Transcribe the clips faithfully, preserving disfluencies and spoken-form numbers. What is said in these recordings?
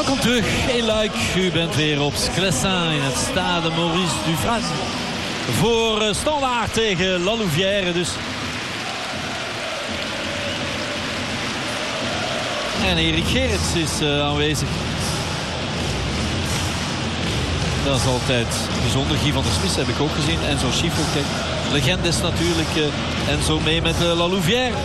Welkom terug in Luik. U bent weer op Sclessin in het stade Maurice Dufras. Voor uh, Standaard tegen La Louvière dus. En Erik Gerrits is uh, aanwezig. Dat is altijd bijzonder. Guy van der Smis heb ik ook gezien. Enzo Schifo, kijk. Legendes natuurlijk. Uh, Enzo mee met uh, La Louvière.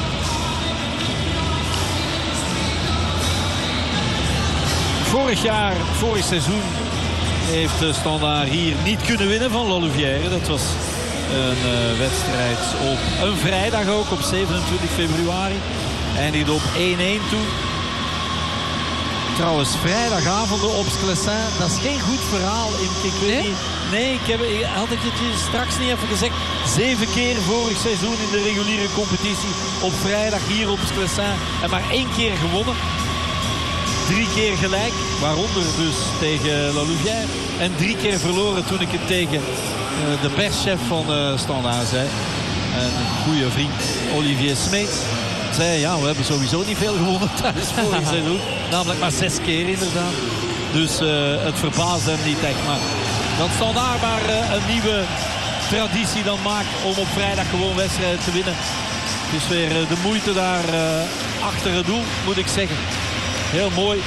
Vorig jaar, vorig seizoen, heeft uh, Standaard hier niet kunnen winnen van La Louvière. Dat was een uh, wedstrijd op een vrijdag ook, op zevenentwintig februari. Eindigde op één-één toen. Trouwens, vrijdagavonden op Sclessin, dat is geen goed verhaal. Ik weet nee? niet. Nee, ik heb, had ik het je straks niet even gezegd. Zeven keer vorig seizoen in de reguliere competitie op vrijdag hier op Sclessin. En maar één keer gewonnen. Drie keer gelijk, waaronder dus tegen La Louvière. En drie keer verloren toen ik het tegen uh, de perschef van uh, Standaard zei. En een goede vriend, Olivier Smeets, zei ja, we hebben sowieso niet veel gewonnen thuis vorig seizoen. Namelijk maar zes keer inderdaad. Dus uh, het verbaasde hem niet echt. Maar dat Standaard maar uh, een nieuwe traditie dan maakt om op vrijdag gewoon wedstrijden te winnen. Het is weer uh, de moeite daar uh, achter het doel, moet ik zeggen. Heel mooi.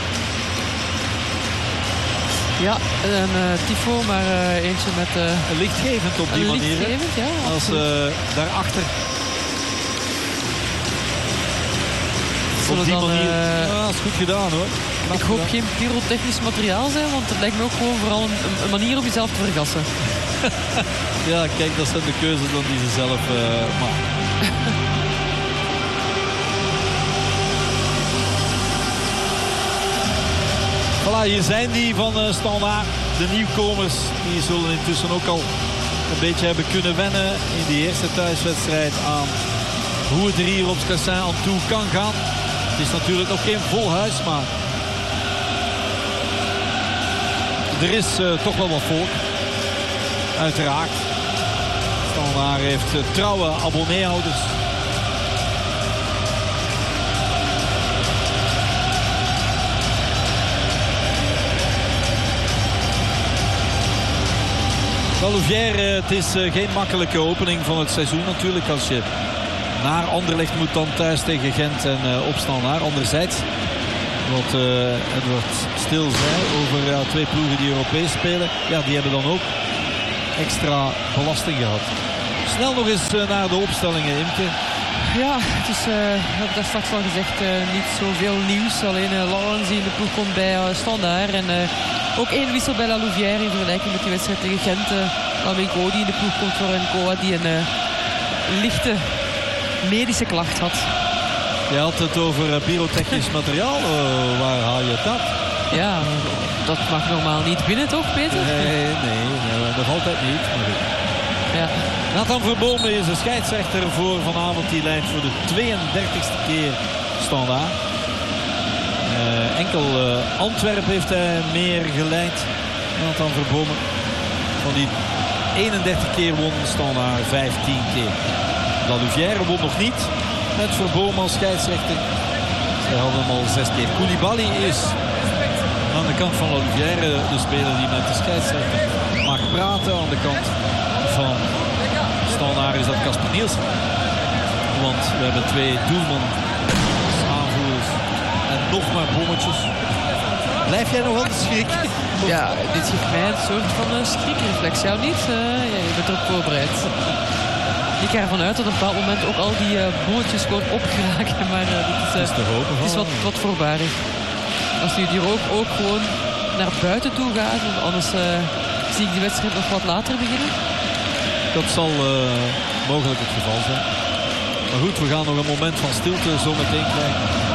Ja, een uh, tifo, maar uh, eentje met... Uh, lichtgevend op die manier. Lichtgevend, ja. Als uh, daarachter. Op die dan, manier. Uh, ja, dat is goed gedaan hoor. Ik hoop geen pyrotechnisch materiaal zijn, want het lijkt me ook gewoon vooral een, een manier om jezelf te vergassen. Ja, kijk, dat zijn de keuzes dan die ze zelf uh, maken. Voilà, hier zijn die van uh, Standaard. De nieuwkomers, die zullen intussen ook al een beetje hebben kunnen wennen in die eerste thuiswedstrijd aan hoe het er hier op Sclessin aan toe kan gaan. Het is natuurlijk nog geen vol huis, maar er is uh, toch wel wat volk. Uiteraard. Standaard heeft uh, trouwe abonneehouders. La Louvière, het is uh, geen makkelijke opening van het seizoen natuurlijk. Als je naar Anderlecht moet dan thuis tegen Gent en uh, op Standaard. Anderzijds, wat uh, Edward Stil zei over uh, twee ploegen die Europees spelen. Ja, die hebben dan ook extra belasting gehad. Snel nog eens uh, naar de opstellingen, Imke. Ja, het is, uh, ik heb daar straks al gezegd, uh, niet zoveel nieuws. Alleen uh, Lawrence die in de ploeg komt bij uh, Standaard. En uh, ook één wissel bij La Louvière in vergelijking met die wedstrijd tegen Gent. Uh, Lamenko die in de ploeg komt voor een Koa die een uh, lichte medische klacht had. Je had het over uh, pyrotechnisch materiaal. Uh, waar haal je dat? Ja, dat mag normaal niet binnen toch, Peter? Nee, nee, nee dat altijd niet. Maar ja. Nathan Verbomen is de scheidsrechter voor vanavond. Die leidt voor de tweeëndertigste keer Standaard. Uh, enkel uh, Antwerpen heeft hij meer geleid. Nathan Verbomen. Van die eenendertig keer won Standaard vijftien keer. La Louvière won nog niet met Verbomen als scheidsrechter. Zij hadden hem al zes keer. Koulibaly is aan de kant van La Louvière de speler die met de scheidsrechter mag praten. Aan de kant van Standaard is dat Casper Nielsen. Want we hebben twee doelman aanvoerders en nog maar bommetjes. Blijf jij nog aan de schrik? Ja, dit geeft mij een soort van uh, schrikreflex. Jou niet? Uh, ja, je bent erop voorbereid. Ik ga ervan uit dat op een bepaald moment ook al die uh, bommetjes gewoon opgeraken. Maar uh, dit is, uh, is, te hopen, het is wat, wat voorbarig. Als je hier ook, ook gewoon naar buiten toe gaat, want anders uh, zie ik die wedstrijd nog wat later beginnen. Dat zal uh, mogelijk het geval zijn. Maar goed, we gaan nog een moment van stilte zo meteen krijgen.